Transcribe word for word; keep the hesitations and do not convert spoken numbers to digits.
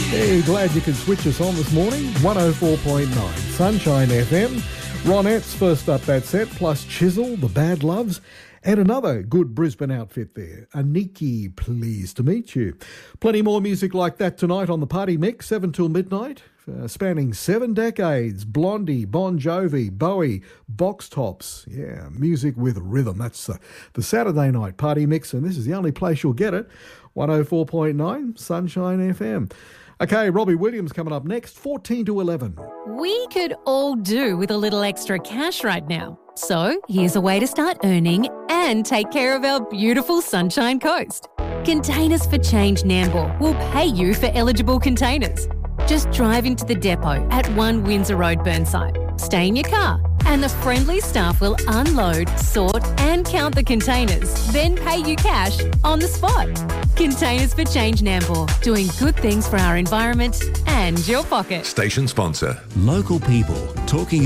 Hey, glad you could switch us on this morning. one oh four point nine Sunshine F M. Ronettes first up that set, plus Chisel, The Bad Loves, and another good Brisbane outfit there. Aniki, pleased to meet you. Plenty more music like that tonight on the Party Mix, seven till midnight, uh, spanning seven decades. Blondie, Bon Jovi, Bowie, Box Tops. Yeah, music with rhythm. That's uh, the Saturday night Party Mix, and this is the only place you'll get it. one oh four point nine Sunshine F M. Okay, Robbie Williams coming up next, fourteen to eleven. We could all do with a little extra cash right now. So here's a way to start earning and take care of our beautiful Sunshine Coast. Containers for Change Nambour will pay you for eligible containers. Just drive into the depot at one Windsor Road, Burnside. Stay in your car and the friendly staff will unload, sort and count the containers, then pay you cash on the spot. Containers for Change Nambour, doing good things for our environment and your pocket. Station sponsor. Local people talking